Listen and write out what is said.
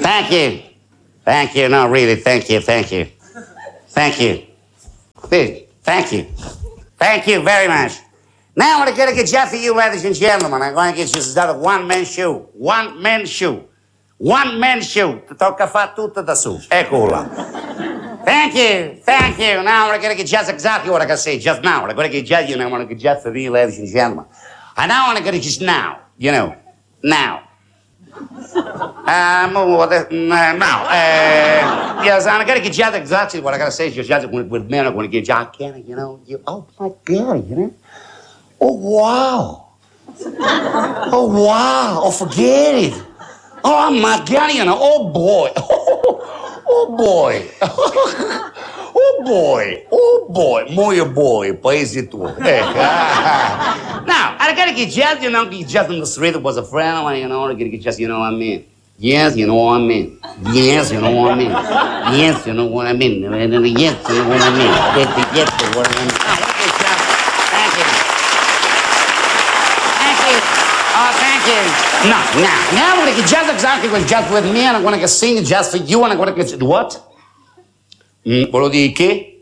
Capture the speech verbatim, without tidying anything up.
Thank you. Thank you. No, really, thank you, thank you. Thank you. Please, thank you. Thank you very much. Now I'm going to get you for you, ladies and gentlemen. I'm going to get you another one-man show. One-man show. One-man show. Tocca fare tutto da su. Ecco là. Thank you. Thank you. Now I'm going to get just exactly what I can say just now. I'm going to get just, you know, I'm going to get just for you, ladies and gentlemen. And now I'm going to just now, you know, now. Uh, now, uh, yes, I'm going to get just exactly what I got to say just with, with men. I'm going to get just, can you know, you, oh my God, you know. Oh, wow. Oh, wow. Oh, forget it. Oh, my God, you know. Oh, boy. Oh, boy. Oh, boy. Oh, boy. Muy boy. Paese tuo. Now, I gotta get just, you know, get just in the street was a friend, you know, I gotta get just, you know what I mean. Yes, you know what I mean. Yes, you know what I mean. Yes, you know what I mean. Yes, you know what I mean. Yes, you know what I mean. Thank you. Thank you. Oh, thank you. No, now, now I'm gonna get just exactly what just with me, and I'm gonna get sing just for you, and I'm gonna get what? Mm, volevo dire che?